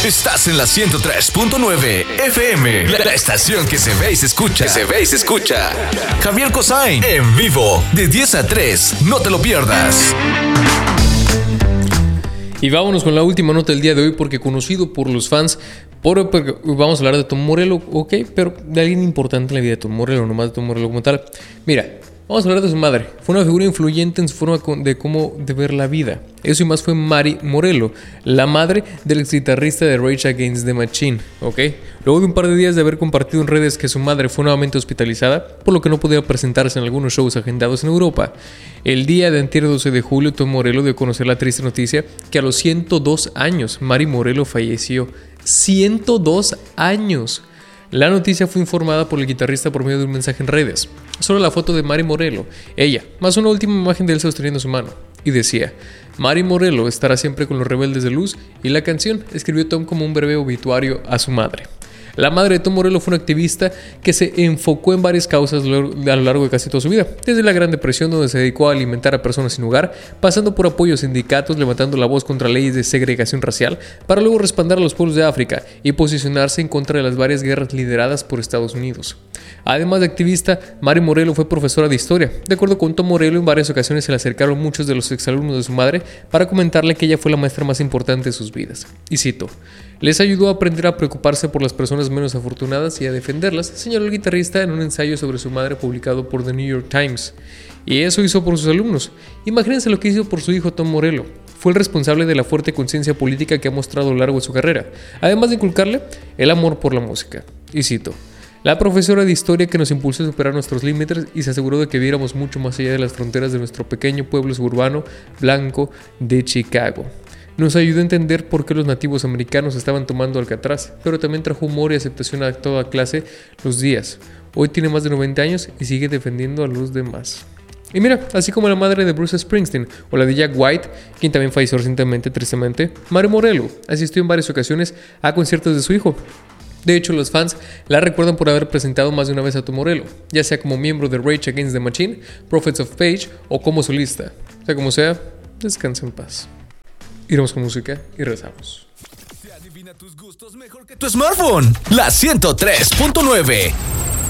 Estás en la 103.9 FM, la estación que se ve y se escucha. Javier Cossain, en vivo, de 10 a 3. No te lo pierdas. Y vámonos con la última nota del día de hoy, porque conocido por los fans, vamos a hablar de Tom Morello, ok, pero de alguien importante en la vida de Tom Morello, nomás de Tom Morello como tal. Mira, vamos a hablar de su madre. Fue una figura influyente en su forma de ver la vida. Eso y más fue Mari Morello, la madre del ex guitarrista de Rage Against the Machine, ¿ok? Luego de un par de días de haber compartido en redes que su madre fue nuevamente hospitalizada, por lo que no podía presentarse en algunos shows agendados en Europa, el día de antier 12 de julio, Tom Morello dio a conocer la triste noticia que a los 102 años, Mari Morello falleció. 102 años. La noticia fue informada por el guitarrista por medio de un mensaje en redes. Solo la foto de Mari Morello, ella, más una última imagen de él sosteniendo su mano. Y decía: Mari Morello estará siempre con los rebeldes de luz. Y la canción escribió Tom como un breve obituario a su madre. La madre de Tom Morello fue una activista que se enfocó en varias causas a lo largo de casi toda su vida, desde la Gran Depresión, donde se dedicó a alimentar a personas sin hogar, pasando por apoyo a sindicatos, levantando la voz contra leyes de segregación racial, para luego respaldar a los pueblos de África y posicionarse en contra de las varias guerras lideradas por Estados Unidos. Además de activista, Mari Morello fue profesora de historia. De acuerdo con Tom Morello, en varias ocasiones se le acercaron muchos de los exalumnos de su madre para comentarle que ella fue la maestra más importante de sus vidas. Y cito: les ayudó a aprender a preocuparse por las personas menos afortunadas y a defenderlas, señaló el guitarrista en un ensayo sobre su madre publicado por The New York Times. Y eso hizo por sus alumnos. Imagínense lo que hizo por su hijo Tom Morello. Fue el responsable de la fuerte conciencia política que ha mostrado a lo largo de su carrera, además de inculcarle el amor por la música. Y cito: la profesora de historia que nos impulsó a superar nuestros límites y se aseguró de que viéramos mucho más allá de las fronteras de nuestro pequeño pueblo suburbano blanco de Chicago. Nos ayudó a entender por qué los nativos americanos estaban tomando Alcatraz, pero también trajo humor y aceptación a toda clase los días. Hoy tiene más de 90 años y sigue defendiendo a los demás. Y mira, así como la madre de Bruce Springsteen o la de Jack White, quien también falleció recientemente, tristemente, Mari Morello asistió en varias ocasiones a conciertos de su hijo. De hecho, los fans la recuerdan por haber presentado más de una vez a Tom Morello, ya sea como miembro de Rage Against the Machine, Prophets of Page o como solista. Sea como sea, descansa en paz. Iremos con música y rezamos. Se adivina tus gustos mejor que tu smartphone. La 103.9.